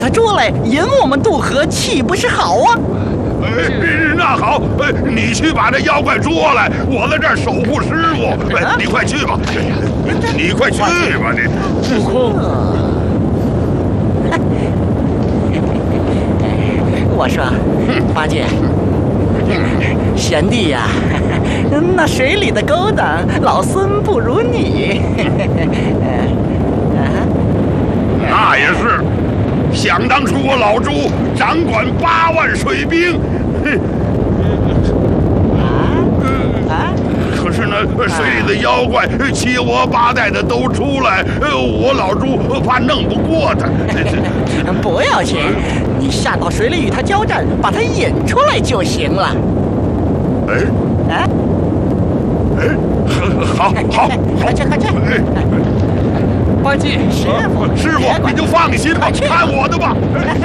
他捉来引我们渡河，岂不是好啊？ 那好，你去把这妖怪捉来，我在这儿守护师傅。你快去吧，你快去吧，你。 悟空， 我说，八戒，贤弟呀，那水里的勾当，老孙不如你。 那也是，想当初我老朱掌管8万水兵，可是呢，水里的妖怪七窝八带的都出来，我老朱怕弄不过他。 不要紧，你下到水里与他交战，把他引出来就行了。好，快去！ 八戒， 师傅，你就放心吧，看我的吧。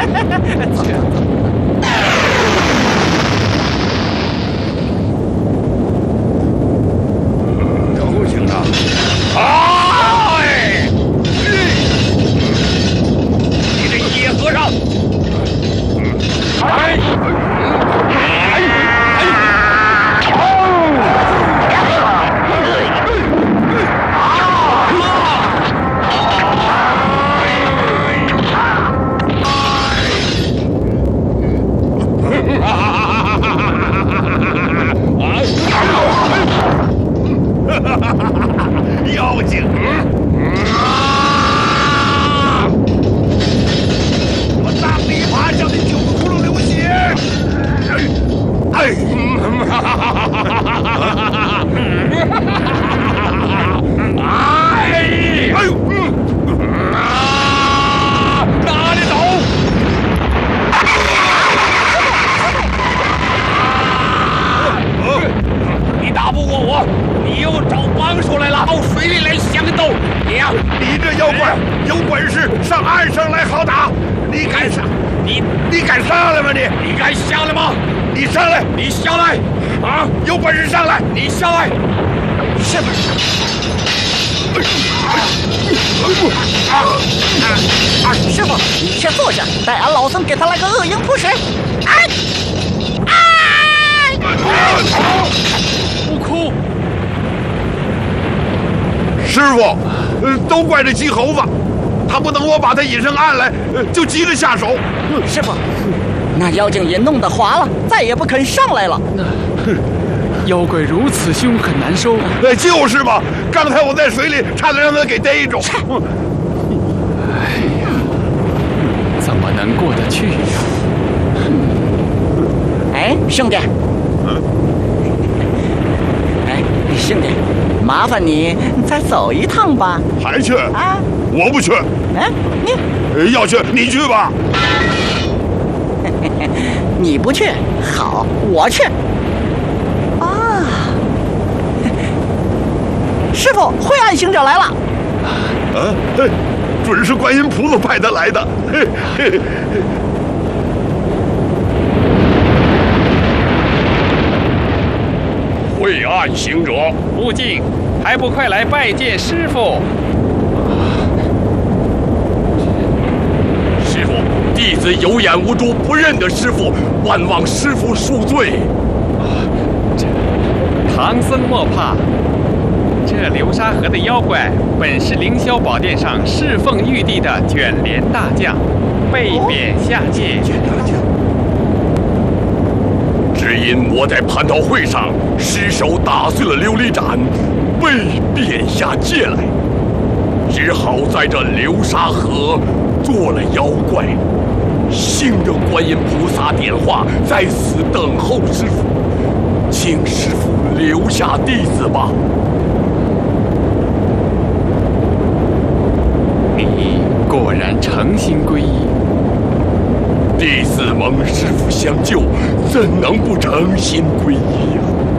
都行啊！你这野和尚！妖精！我大力法叫你9个窟窿流血！哪里走？你打不过我，你又找帮手来了，到水里来相斗。你这妖怪有本事上岸上来好打，你敢上？你敢上来吗？你敢下来吗？你上来，你下来！啊，有本事上来，你下来！是不是？ 师傅，你先坐下，待俺老孙给他来个恶鹰扑水。 悟空， 师傅，都怪这鸡猴子，他不等我把他引上岸来，就急着下手。 师傅，那妖精也弄得滑了，再也不肯上来了。 妖怪如此凶狠难收。 就是嘛，刚才我在水里差点让他给逮住。 哎呀，怎么能过得去呀？ 哎，兄弟。兄弟，麻烦你再走一趟吧。 还去？我不去。 你要去你去吧。 你不去，好，我去。师傅，晦暗行者来了。 准是观音菩萨派他来的。晦暗行者， 悟净，还不快来拜见师傅？ 师傅，弟子有眼无珠，不认得师傅，万望师傅恕罪。 唐僧莫怕，这流沙河的妖怪本是凌霄宝殿上侍奉玉帝的卷帘大将，被贬下界。 只因我在蟠桃会上失手打碎了琉璃盏，被贬下界来，只好在这流沙河做了妖怪。幸得观音菩萨点化，在此等候师父，请师父留下弟子吧。 你果然诚心皈依。 弟子蒙师父相救，怎能不诚心皈依呀？